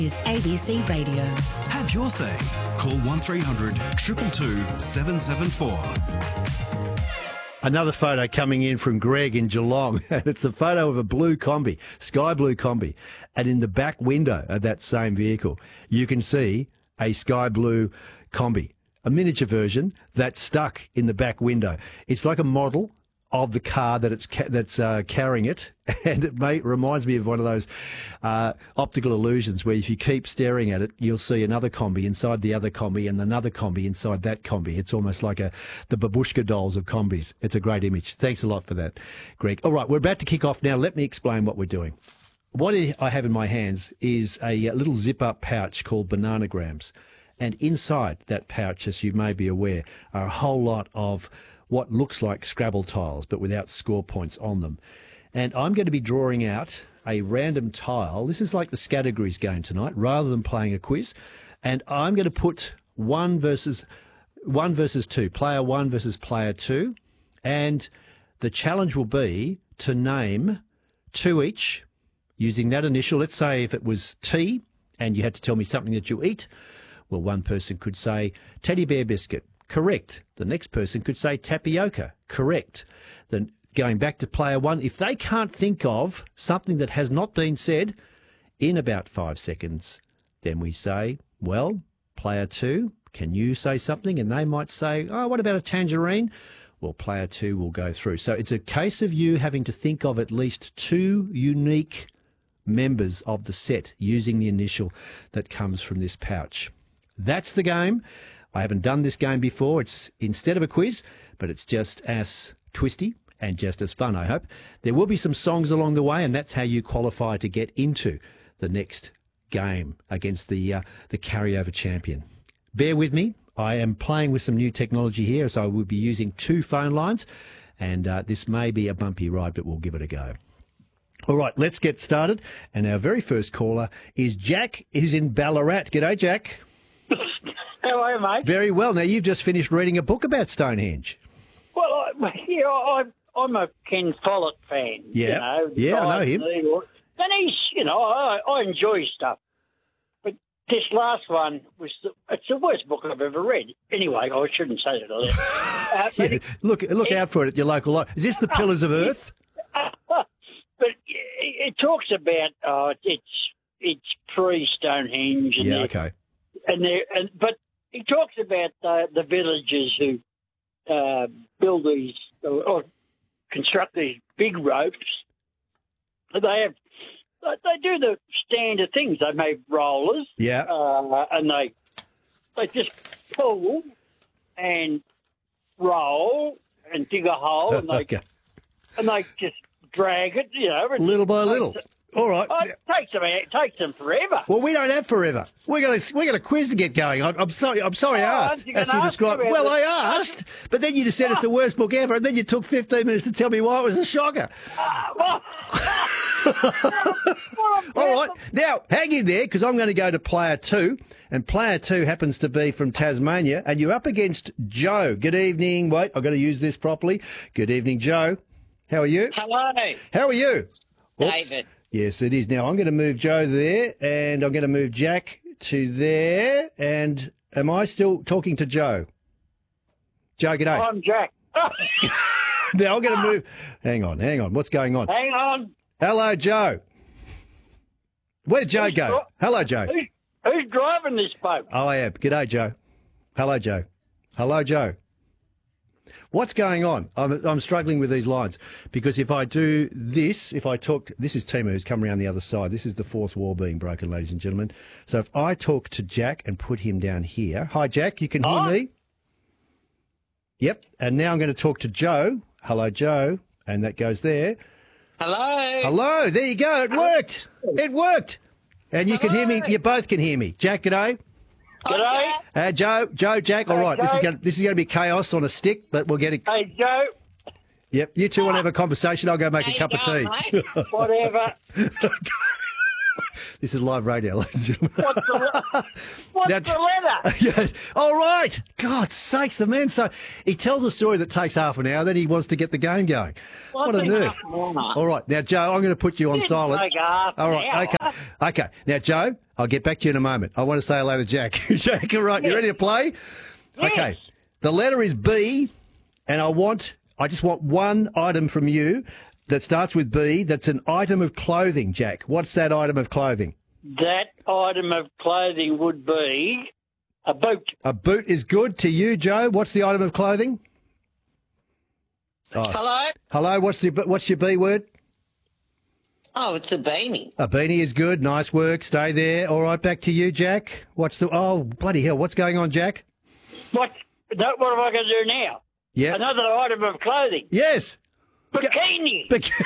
is ABC Radio. Have your say. Call 1300 222 774. Another photo coming in from Greg in Geelong. It's a photo of a blue Kombi, sky blue Kombi. And in the back window of that same vehicle, you can see a sky blue Kombi, a miniature version that's stuck in the back window. It's like a model of the car that's carrying it, and it reminds me of one of those optical illusions where if you keep staring at it, you'll see another Kombi inside the other Kombi and another Kombi inside that Kombi. It's almost like the babushka dolls of Kombis. It's a great image. Thanks a lot for that, Greg. All right, we're about to kick off now. Let me explain what we're doing. What I have in my hands is a little zip-up pouch called Bananagrams, and inside that pouch, as you may be aware, are a whole lot of what looks like Scrabble tiles, but without score points on them. And I'm going to be drawing out a random tile. This is like the Scattergories game tonight, rather than playing a quiz. And I'm going to put one versus two, player one versus player two. And the challenge will be to name two each using that initial. Let's say if it was T and you had to tell me something that you eat, well, one person could say teddy bear biscuit. Correct. The next person could say tapioca. Correct. Then going back to player one, if they can't think of something that has not been said in about 5 seconds, then we say, well, player two, can you say something? And they might say, oh, what about a tangerine? Well, player two will go through. So it's a case of you having to think of at least two unique members of the set using the initial that comes from this pouch. That's the game. I haven't done this game before. It's instead of a quiz, but it's just as twisty and just as fun, I hope. There will be some songs along the way, and that's how you qualify to get into the next game against the carryover champion. Bear with me. I am playing with some new technology here, so I will be using two phone lines, and this may be a bumpy ride, but we'll give it a go. All right, let's get started. And our very first caller is Jack, who's in Ballarat. G'day, Jack. How are you, mate? Very well. Now, you've just finished reading a book about Stonehenge. Well, I'm a Ken Follett fan. Yeah, you know, I know him. And he's, I enjoy his stuff. But this last one it's the worst book I've ever read. Anyway, I shouldn't say that. Yeah, look out for it at your local library. Is this The Pillars of Earth? But it talks about it's pre-Stonehenge. And yeah, okay. But he talks about the villagers who build these or construct these big ropes. They do the standard things. They make rollers. Yeah. And they just pull and roll and dig a hole and they just drag it, little by little. All right. It takes them forever. Well, we don't have forever. We got a quiz to get going. I'm sorry. I asked. As you described. Well, I asked, but then you just said it's the worst book ever, and then you took 15 minutes to tell me why it was a shocker. All right. Now, hang in there, because I'm going to go to player two, and player two happens to be from Tasmania, and you're up against Joe. Good evening. Wait, I've got to use this properly. Good evening, Joe. How are you? Hello. How are you? David. Yes, it is. Now, I'm going to move Joe there, and I'm going to move Jack to there. And am I still talking to Joe? Joe, g'day. I'm Jack. Now, I'm going to move... Hang on. What's going on? Hang on. Hello, Joe. Where did Joe go? Hello, Joe. Who's driving this boat? Oh, I am. G'day, Joe. Hello, Joe. Hello, Joe. What's going on? I'm struggling with these lines because if I do this, if I talk, this is Timo who's come around the other side. This is the fourth wall being broken, ladies and gentlemen. So if I talk to Jack and put him down here. Hi, Jack. You can hear me? Yep. And now I'm going to talk to Joe. Hello, Joe. And that goes there. Hello. Hello. There you go. It worked. It worked. And you can hear me. You both can hear me. Jack, g'day. G'day. Joe, Jack. All right. This is going to be chaos on a stick, but we'll get it. Hey, Joe. Yep. You two want to have a conversation? I'll go make a cup of tea. Whatever. This is live radio, ladies and gentlemen. What's Now- the letter? Yeah. All right. God's sakes, the man. So he tells a story that takes half an hour, then he wants to get the game going. What a nerve. All right. Now, Joe, I'm going to put you on Didn't silent. take half an All right. hour. Okay. Okay. Now, Joe, I'll get back to you in a moment. I want to say hello to Jack. Jack, all right. You ready to play? Yes. Okay. The letter is B, and I just want one item from you that starts with B that's an item of clothing, Jack. What's that item of clothing? That item of clothing would be a boot. A boot is good to you, Joe. What's the item of clothing? Hello? Hello, what's your B word? Oh, it's a beanie. A beanie is good. Nice work. Stay there. All right, back to you, Jack. Oh, bloody hell. What's going on, Jack? What am I going to do now? Yeah. Another item of clothing. Yes. Bikini. Bikini.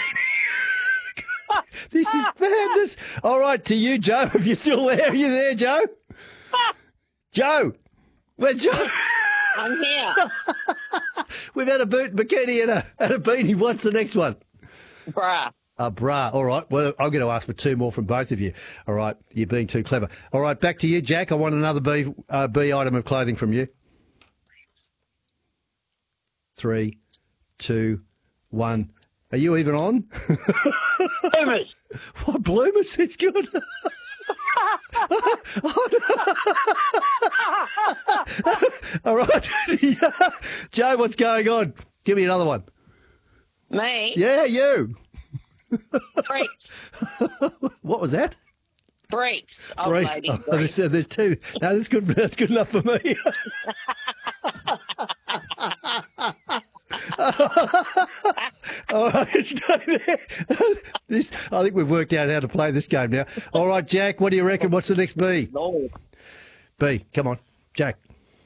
This is madness. All right, to you, Joe. If you're still there, are you there, Joe? Joe. Where's Joe? I'm here. We've had a boot, bikini, and a beanie. What's the next one? Bruh. A bra. All right. Well, I'm going to ask for two more from both of you. All right. You're being too clever. All right. Back to you, Jack. I want another B item of clothing from you. 3, 2, 1. Are you even on? Bloomers. What, bloomers? It's good. All right. Joe, what's going on? Give me another one. Me? Yeah, you. Freaks. What was that? Freaks. Old Briefs. lady. Oh, Freaks. there's two. No, that's good. That's good enough for me. All right, stay there. I think we've worked out how to play this game now. All right, Jack, what do you reckon? What's the next B? Lord. B, come on, Jack.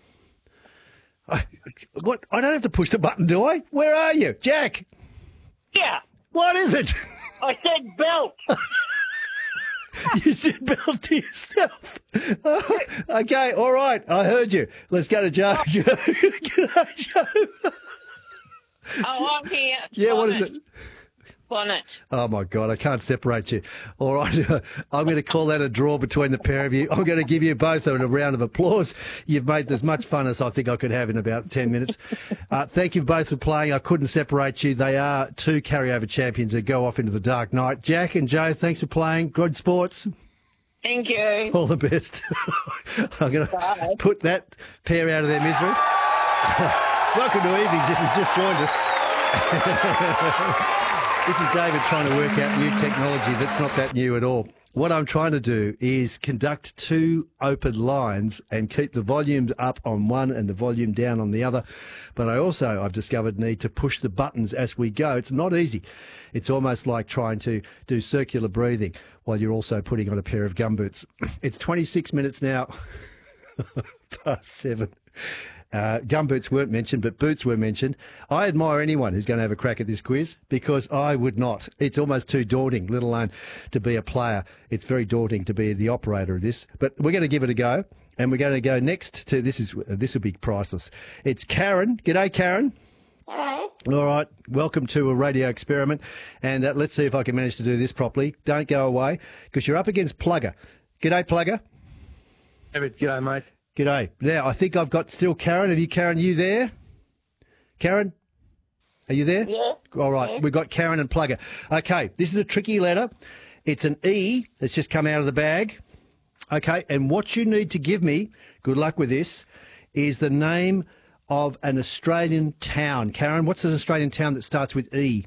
What? I don't have to push the button, do I? Where are you, Jack? Yeah. What is it? I said belt. You said belt to yourself. Okay, all right. I heard you. Let's go to Joe. G'day, Joe. Oh, I'm here. Yeah, what is it? Bonnet. Oh, my God, I can't separate you. All right, I'm going to call that a draw between the pair of you. I'm going to give you both a round of applause. You've made as much fun as I think I could have in about 10 minutes. Thank you both for playing. I couldn't separate you. They are two carryover champions that go off into the dark night. Jack and Joe, thanks for playing. Good sports. Thank you. All the best. I'm going to put that pair out of their misery. Welcome to Evenings if you've just joined us. This is David trying to work out new technology that's not that new at all. What I'm trying to do is conduct two open lines and keep the volume up on one and the volume down on the other. But I also, I've discovered, need to push the buttons as we go. It's not easy. It's almost like trying to do circular breathing while you're also putting on a pair of gumboots. It's 26 minutes now past 7. Gumboots weren't mentioned, but boots were mentioned. I admire anyone who's going to have a crack at this quiz because I would not. It's almost too daunting, let alone to be a player. It's very daunting to be the operator of this. But we're going to give it a go, and we're going to go next to this will be priceless. It's Karen. G'day, Karen. Hello. All right, welcome to a radio experiment, and let's see if I can manage to do this properly. Don't go away because you're up against Plugger. G'day, Plugger. David, g'day, mate. G'day. Now, I think I've got still Karen. Have you, Karen, you there? Karen, are you there? Yeah. All right, Yeah. we've got Karen and Plugger. Okay, this is a tricky letter. It's an E that's just come out of the bag. Okay, and what you need to give me, good luck with this, is the name of an Australian town. Karen, what's an Australian town that starts with E?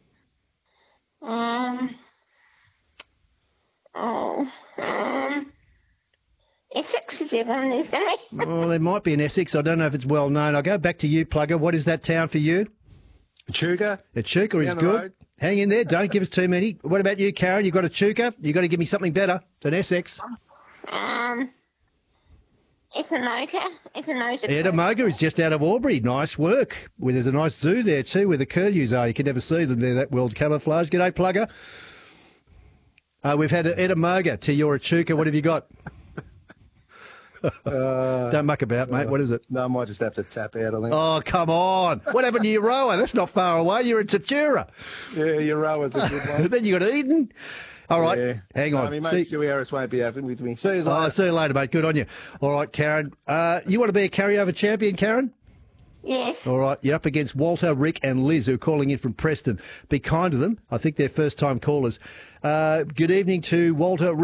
Essex is everyone is, isn't it? Well, there might be an Essex. I don't know if it's well known. I'll go back to you, Plugger. What is that town for you? Echuca. Echuca is Down the good. road. Hang in there. Don't give us too many. What about you, Karen? You've got Echuca. You've got to give me something better than Essex. Etanoka. Edamoga is just out of Albury. Nice work. Well, there's a nice zoo there too where the curlews are. You can never see them. They're that well camouflaged. G'day, Plugger. We've had Edamoga to your Echuca. What have you got? Don't muck about, mate. What is it? No, I might just have to tap out, I think. Oh, come on. What happened to your rower? That's not far away. You're in Tatura. Yeah, your rower's a good one. Then you got Eden. All right, Yeah. hang on. I mean, See- mate, Stewie Harris won't be happy with me. See you later. Oh, see you later, mate. Good on you. All right, Karen. You want to be a carryover champion, Karen? Yes. All right, you're up against Walter, Rick and Liz, who are calling in from Preston. Be kind to them. I think they're first-time callers. Good evening to Walter, Rick